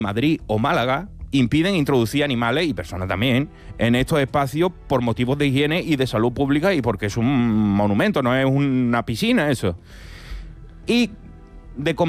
Madrid o Málaga impiden introducir animales y personas también en estos espacios por motivos de higiene y de salud pública y porque es un monumento, no es una piscina eso. Y de